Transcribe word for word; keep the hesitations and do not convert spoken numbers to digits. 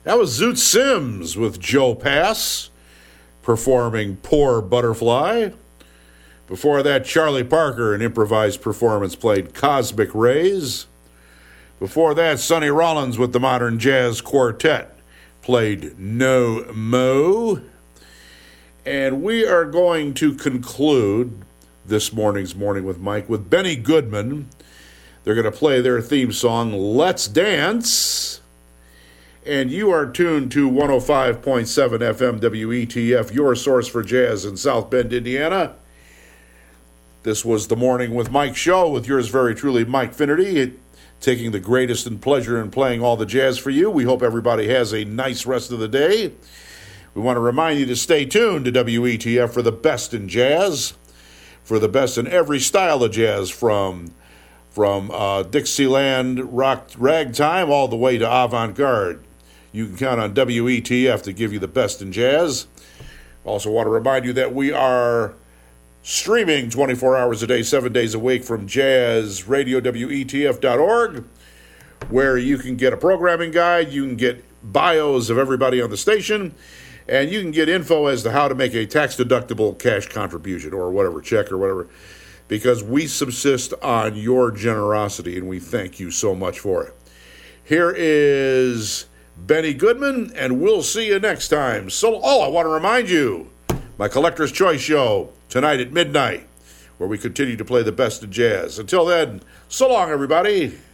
That was Zoot Sims with Joe Pass performing Poor Butterfly. Before that, Charlie Parker, an improvised performance, played Cosmic Rays. Before that, Sonny Rollins with the Modern Jazz Quartet played No Mo. And we are going to conclude this morning's Morning with Mike with Benny Goodman. They're going to play their theme song, Let's Dance. And you are tuned to one oh five point seven F M W E T F, your source for jazz in South Bend, Indiana. This was the Morning with Mike show with yours very truly, Mike Finnerty, taking the greatest in pleasure in playing all the jazz for you. We hope everybody has a nice rest of the day. We want to remind you to stay tuned to W E T F for the best in jazz, for the best in every style of jazz, from from uh, Dixieland rock ragtime all the way to avant-garde. You can count on W E T F to give you the best in jazz. Also want to remind you that we are streaming twenty-four hours a day, seven days a week from jazz radio W E T F dot org, where you can get a programming guide, you can get bios of everybody on the station, and you can get info as to how to make a tax-deductible cash contribution or whatever, check or whatever, because we subsist on your generosity, and we thank you so much for it. Here is Benny Goodman, and we'll see you next time. So, oh, I want to remind you, my Collector's Choice show, tonight at midnight, where we continue to play the best of jazz. Until then, so long, everybody.